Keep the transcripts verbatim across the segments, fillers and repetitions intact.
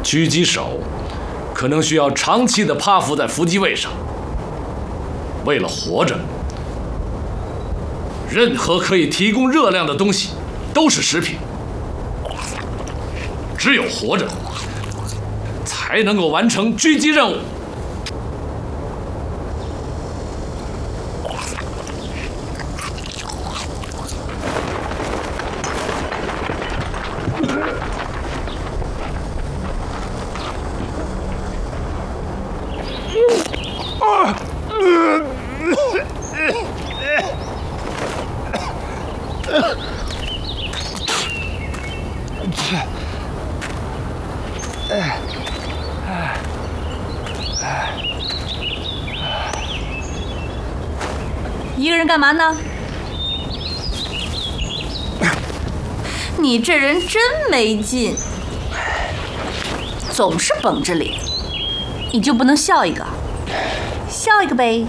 狙击手可能需要长期的趴伏在伏击位上。为了活着，任何可以提供热量的东西都是食品。只有活着，才能够完成狙击任务。 一个人干嘛呢？你这人真没劲，总是绷着脸。你就不能笑一个？笑一个呗。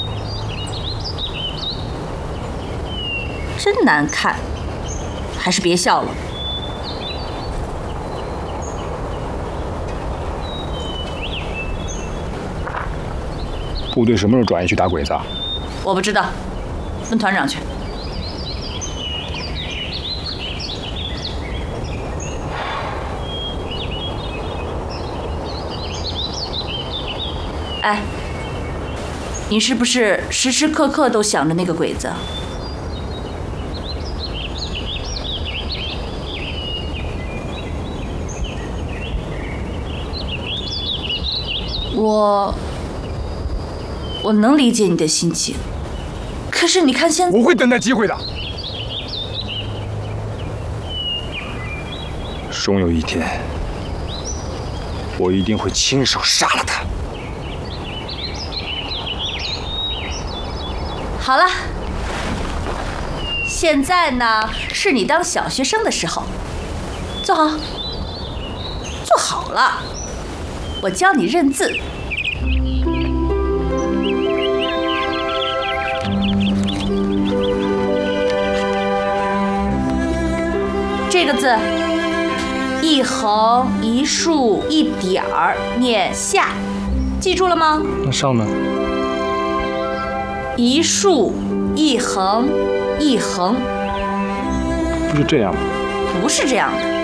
真难看，还是别笑了。 部队什么时候转移去打鬼子啊？ 我不知道，问团长去。哎，你是不是时时刻刻都想着那个鬼子？我我能理解你的心情，可是你看现在， 我会等待机会的。终有一天，我一定会亲手杀了他。 好了，现在呢是你当小学生的时候，坐好，坐好了，我教你认字。这个字，一横一竖一点儿，念下，记住了吗？ 那上呢？ 一竖一横一横。 不是这样吗？ 不是这样的。